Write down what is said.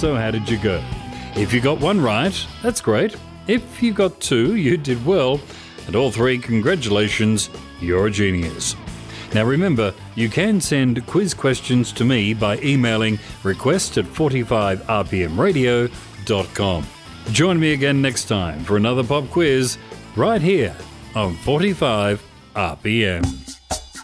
So how did you go? If you got one right, that's great. If you got two, you did well. And all three, congratulations, you're a genius. Now remember, you can send quiz questions to me by emailing request@45rpmradio.com. Join me again next time for another pop quiz right here on 45 RPM.